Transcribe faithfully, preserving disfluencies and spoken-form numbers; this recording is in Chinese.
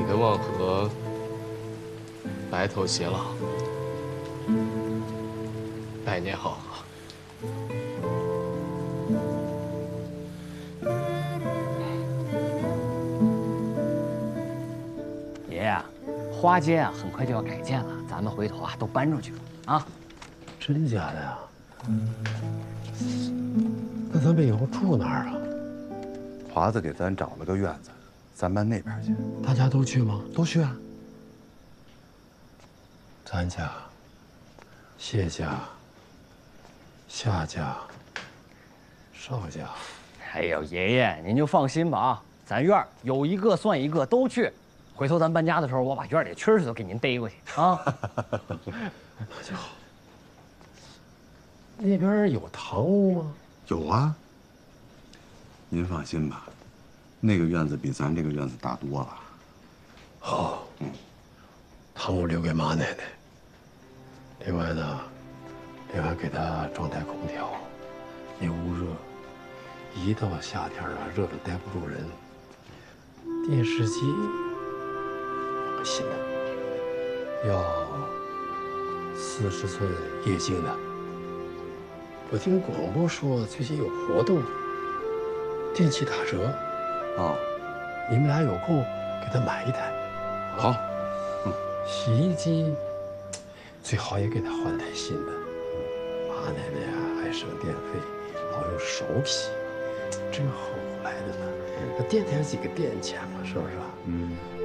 跟望和白头偕老，百年好合。 爷爷，花街啊，很快就要改建了，咱们回头啊都搬出去了啊。 真假的呀？那咱们以后住哪儿啊？ 华子给咱找了个院子，咱搬那边去。 大家都去吗？ 都去啊。 咱家、谢家、夏家、邵家。 哎呦，爷爷您就放心吧啊，咱院儿有一个算一个，都去。回头咱搬家的时候，我把院里的蛐儿都给您逮过去啊。 那就好。那边有堂屋吗？ 有啊。您放心吧，那个院子比咱这个院子大多了。 好，嗯，堂屋留给马奶奶。另外呢，另外给她装台空调，那屋热，一到夏天啊，热得待不住人。电视机。新的，要四十寸液晶的。我听广播说最近有活动，电器打折。 哦， 你们俩有空给他买一台。 好。 嗯，洗衣机最好也给他换台新的。马奶奶呀，爱省电费，老用手洗，真后来的呢。那电台有几个电钱嘛，是不是啊？ 嗯。